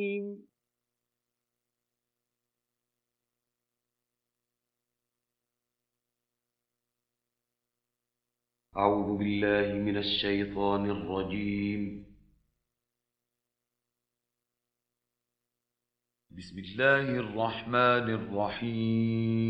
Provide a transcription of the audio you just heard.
أعوذ بالله من الشيطان الرجيم. بسم الله الرحمن الرحيم.